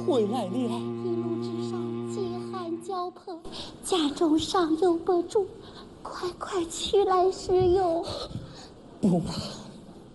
回来了。 一路之上饥寒交迫，家中尚有不住，快快取来食用。 不嘛。